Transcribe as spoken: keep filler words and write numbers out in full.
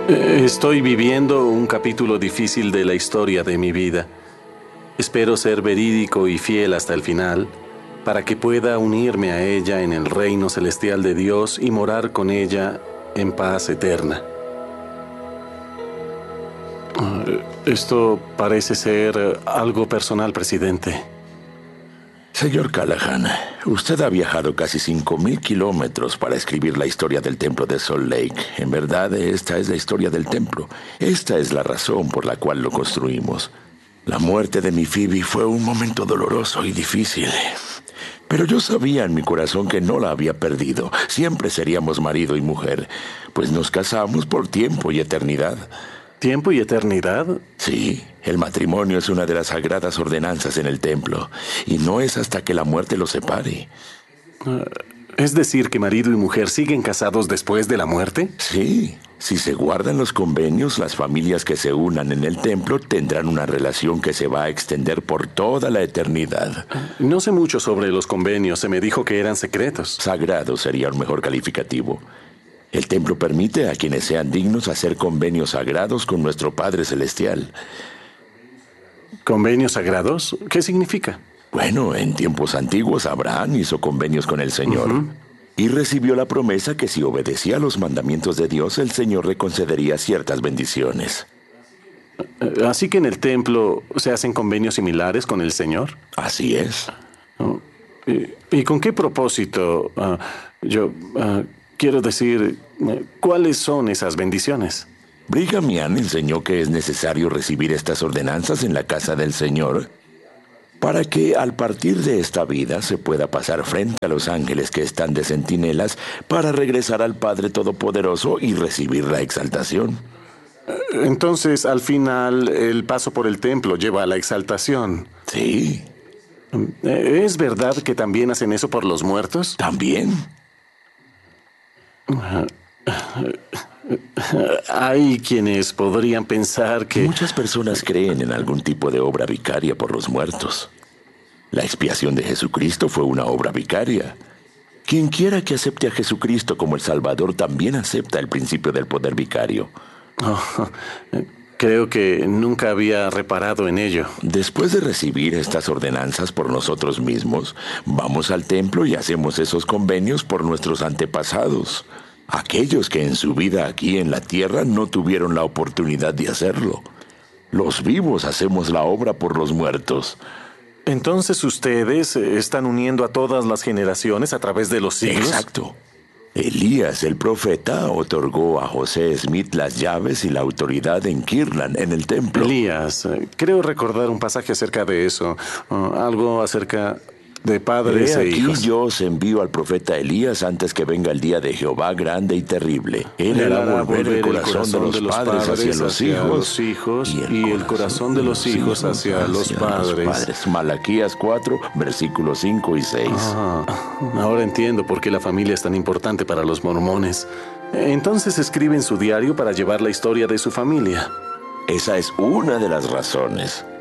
Eh, Estoy viviendo un capítulo difícil de la historia de mi vida. Espero ser verídico y fiel hasta el final, para que pueda unirme a ella en el reino celestial de Dios y morar con ella en paz eterna. Eh, Esto parece ser algo personal, presidente. Señor Callahan, usted ha viajado casi cinco mil kilómetros para escribir la historia del templo de Salt Lake. En verdad, esta es la historia del templo. Esta es la razón por la cual lo construimos. La muerte de mi Phoebe fue un momento doloroso y difícil. Pero yo sabía en mi corazón que no la había perdido. Siempre seríamos marido y mujer, pues nos casamos por tiempo y eternidad. ¿Tiempo y eternidad? Sí, el matrimonio es una de las sagradas ordenanzas en el templo, y no es hasta que la muerte los separe. Uh, ¿Es decir que marido y mujer siguen casados después de la muerte? Sí, si se guardan los convenios, las familias que se unan en el templo tendrán una relación que se va a extender por toda la eternidad. No sé mucho sobre los convenios, se me dijo que eran secretos. Sagrado sería un mejor calificativo. El templo permite a quienes sean dignos hacer convenios sagrados con nuestro Padre Celestial. ¿Convenios sagrados? ¿Qué significa? Bueno, en tiempos antiguos Abraham hizo convenios con el Señor. Uh-huh. Y recibió la promesa que si obedecía los mandamientos de Dios, el Señor le concedería ciertas bendiciones. ¿Así que en el templo se hacen convenios similares con el Señor? Así es. Oh, ¿y, ¿Y con qué propósito? Uh, yo... Uh, Quiero decir, ¿cuáles son esas bendiciones? Brigham Young enseñó que es necesario recibir estas ordenanzas en la casa del Señor para que al partir de esta vida se pueda pasar frente a los ángeles que están de centinelas para regresar al Padre Todopoderoso y recibir la exaltación. Entonces, al final, el paso por el templo lleva a la exaltación. Sí. ¿Es verdad que también hacen eso por los muertos? También. Hay quienes podrían pensar que... Muchas personas creen en algún tipo de obra vicaria por los muertos. La expiación de Jesucristo fue una obra vicaria. Quien quiera que acepte a Jesucristo como el Salvador también acepta el principio del poder vicario. Oh, creo que nunca había reparado en ello. Después de recibir estas ordenanzas por nosotros mismos, vamos al templo y hacemos esos convenios por nuestros antepasados. Aquellos que en su vida aquí en la tierra no tuvieron la oportunidad de hacerlo. Los vivos hacemos la obra por los muertos. Entonces ustedes están uniendo a todas las generaciones a través de los siglos. Exacto. Elías, el profeta, otorgó a José Smith las llaves y la autoridad en Kirtland, en el templo. Elías, creo recordar un pasaje acerca de eso. Uh, algo acerca de padres He e aquí hijos. yo os envío al profeta Elías antes que venga el día de Jehová grande y terrible. Él Él hará volver el corazón de los, de los padres hacia los hacia hijos, los hijos y el, y el corazón de los hijos hacia, hacia los, padres. los padres. Malaquías cuatro, versículos cinco y seis. Ah, ahora entiendo por qué la familia es tan importante para los mormones. Entonces escribe en su diario para llevar la historia de su familia. Esa es una de las razones.